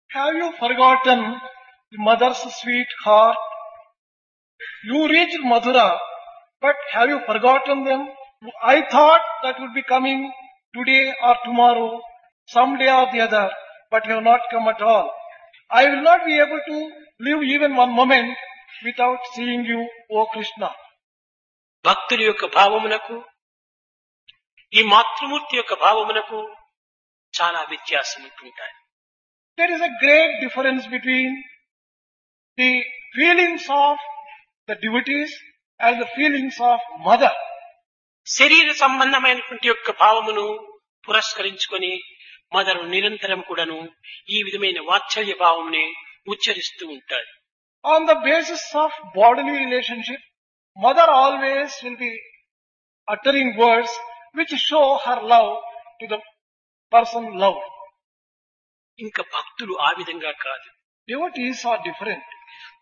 Have you forgotten the mother's sweet heart? You reached Mathura, but have you forgotten them? I thought that would be coming today or tomorrow, someday or the other, but you have not come at all. I will not be able to live even one moment without seeing you, O Krishna. భక్తుల యొక్క భావమునకు ఈ మాతృమూర్తి యొక్క భావమునకు చాలా వ్యత్యాసం ఉంటుంటాయి. There is a great difference between the feelings of the devotees and the feelings of mother. శరీర సంబంధమైనటువంటి యొక్క భావమును పురస్కరించుకొని మదరు నిరంతరం కూడాను ఈ విధమైన వాత్సల్య భావముని ఉచ్చరిస్తూ ఉంటాడు. On the basis of bodily relationship, mother always will be uttering words which show her love to the person loved. ఇంకా భక్తులు ఆ విధంగా కాదు. Devotees are different.